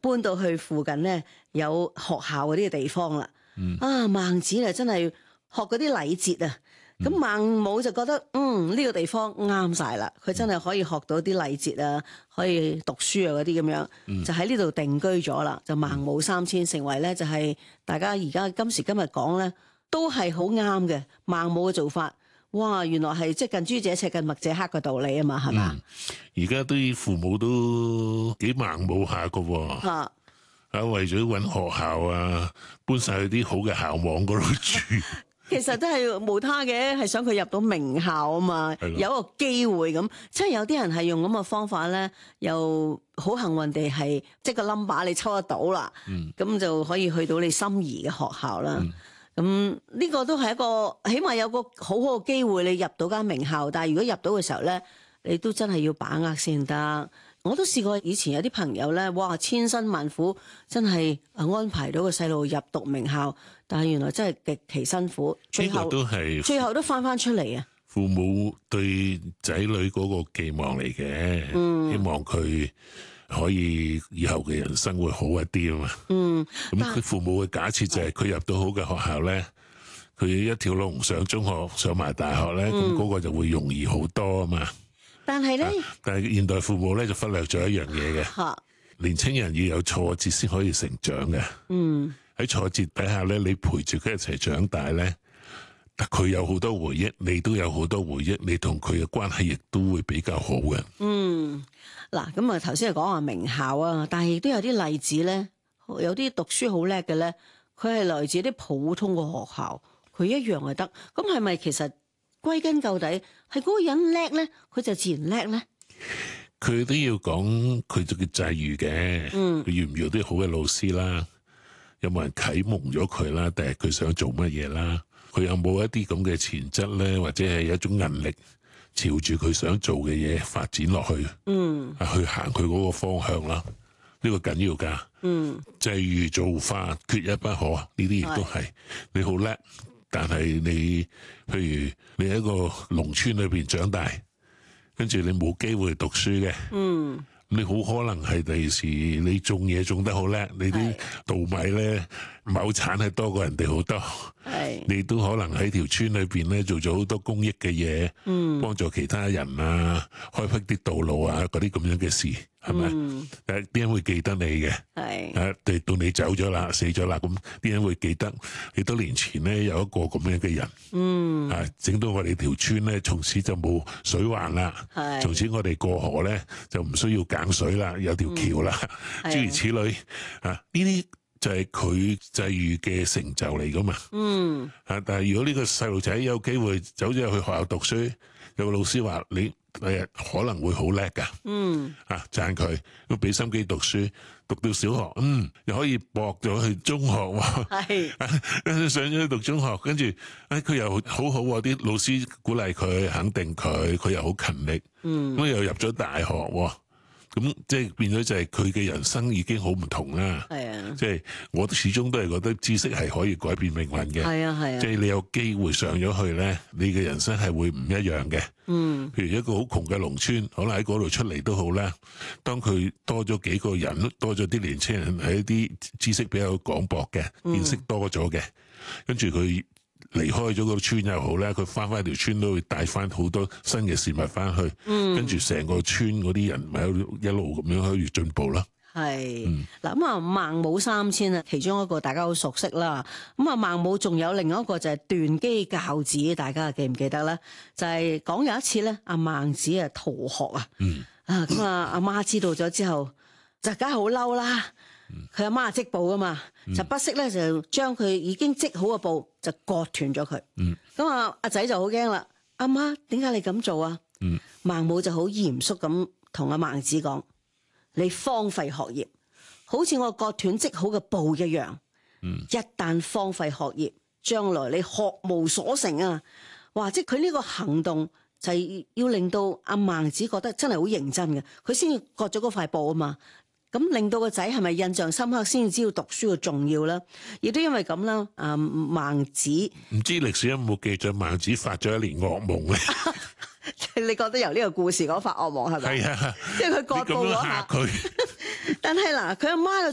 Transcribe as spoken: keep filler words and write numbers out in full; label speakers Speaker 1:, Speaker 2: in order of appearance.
Speaker 1: 搬到去附近咧有學校嗰啲地方啦。
Speaker 2: 嗯、
Speaker 1: 啊，孟子咧真係學嗰啲禮節啊！咁孟母就覺得嗯呢、這個地方啱晒啦，佢真係可以學到啲禮節啊，可以讀書啊嗰啲咁樣，
Speaker 2: 嗯、
Speaker 1: 就喺呢度定居咗啦。就孟母三遷成為咧就係、是、大家而家今時今日講咧都係好啱嘅孟母嘅做法。哇，原來係即係近朱者赤，近墨者黑嘅道理啊嘛，係嘛？
Speaker 2: 而家啲父母都幾孟母下噶喎。啊啊，為咗搵學校啊，搬晒去啲好嘅校網嗰度住。
Speaker 1: 其實都係無他嘅，係想佢入到名校啊嘛，有一個機會咁。即係有啲人係用咁嘅方法咧，又好幸運地係即係個 number 你抽得到啦，咁、嗯、就可以去到你心儀嘅學校啦。咁呢、嗯、個都係一個起碼有個好好嘅機會，你入到間名校。但係如果入到嘅時候咧，你都真係要把握先得。我都試過以前有啲朋友咧，哇，千辛萬苦真係安排到個細路入讀名校，但係原來真係極其辛苦，最後
Speaker 2: 都係
Speaker 1: 最後都翻翻出嚟啊！
Speaker 2: 父母對仔女嗰個寄望嚟嘅，嗯、希望佢可以以後嘅人生會好一啲啊嘛。嗯，咁佢父母嘅假設就係佢入到好嘅學校咧，佢一條龍上中學上埋大學咧，咁嗰、嗯、個就會容易好多啊嘛。但係咧，但係現代父母咧就忽略咗一樣嘢嘅，啊、年青人要有挫折先可以成長嘅。嗯，喺挫折底下咧，你陪住佢一齊長大咧，佢有好多回憶，你都有好多回憶，你同佢嘅關係亦都會比較好嘅。嗯，
Speaker 1: 嗱，咁啊頭先係講話名校啊，但係亦都有啲例子咧，有啲讀書好叻嘅咧，佢係來自啲普通嘅學校，佢一樣係得。咁係咪其實？歸根究底係嗰個人叻咧，佢就自然叻咧。
Speaker 2: 佢都要講佢就叫際遇嘅，佢遇唔遇到啲好嘅老師啦，有冇人啟蒙咗佢啦，定係佢想做乜嘢啦？佢有冇一啲咁嘅潛質咧，或者係有一種韌力朝住佢想做嘅嘢發展落去？嗯，去行佢嗰個方向啦，呢個緊要噶。嗯，際遇造化缺一不可，呢啲亦都係你好叻。但係你，譬如你喺一個農村裏邊長大，跟住你冇機會讀書嘅，嗯，你好可能係第時你種嘢種得好叻，你啲稻米咧畝產係多過人哋好多，係，你都可能喺條村裏邊咧做咗好多公益嘅嘢，嗯，幫助其他人啊，開闢啲道路啊，嗰啲咁樣嘅事。係咪？誒，啲人會記得你嘅，係誒，到你走咗啦，死咗啦，咁啲人會記得幾多年前咧有一個咁樣嘅人，嗯，啊，整到我哋條村咧，從此就冇水患啦，係，從此我哋過河咧就唔需要揀水啦，有條橋啦，諸如此類，啊，呢啲就係佢際遇嘅成就嚟噶嘛，嗯，啊，但係如果呢個細路仔有機會走咗去學校讀書，有個老師話你。誒，可能會好叻噶，嗯，啊，讚佢，要俾心機讀書，讀到小學，嗯，又可以駁咗去中學，係，跟住上咗去讀中學，跟住，誒，佢又好好，啲老師鼓勵佢，肯定佢，佢又好勤力，嗯，咁又入咗大學，咁即係變咗就係佢嘅人生已經好唔同啦，係啊，即係我始終都係覺得知識係可以改變命運嘅，係啊係啊，即係你有機會上咗去咧，你嘅人生係會唔一樣嘅，嗯，譬如一個好窮嘅農村，可能喺嗰度出嚟都好啦，當佢多咗幾個人，多咗啲年青人係一啲知識比較廣博嘅，見識多咗嘅，跟住佢離開咗個村又好咧，佢翻翻條村都會帶翻好多新嘅事物翻去，嗯，跟住成個村嗰啲人咪一路咁樣可以進步啦。係，嗱咁啊，孟母三遷啊，其中一個大家好熟悉啦。咁啊，孟母仲有另外一個就係斷機教子，大家記唔記得咧？就係、是、講有一次咧，阿孟子啊逃學啊，嗯、啊咁啊，阿媽知道咗之後，就梗係好嬲啦。佢阿媽係織布噶嘛，嗯、就不惜咧就將佢已經織好嘅布就割斷咗佢。咁啊阿仔就好驚啦，阿媽點解你咁做啊？嗯、孟母就好嚴肅咁同阿孟子講：你荒廢學業，好似我割斷織好嘅布一樣。嗯、一旦荒廢學業，將來你學無所成啊！哇！即係佢呢個行動就係要令到阿孟子覺得真係好認真嘅，佢先至割咗嗰塊布啊嘛。咁令到個仔係咪印象深刻，先至知道讀書嘅重要啦？亦都因為咁啦，啊孟子唔知歷史有冇記載孟子發咗一年噩夢咧？你覺得由呢個故事講發噩夢係咪？係啊，即係佢割布嗰下。但係嗱，佢阿媽嘅